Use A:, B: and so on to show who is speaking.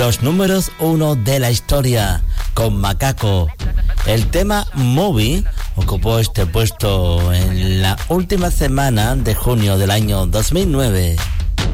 A: Los números 1 de la historia con Macaco. El tema Movie ocupó este puesto en la última semana de junio del año 2009.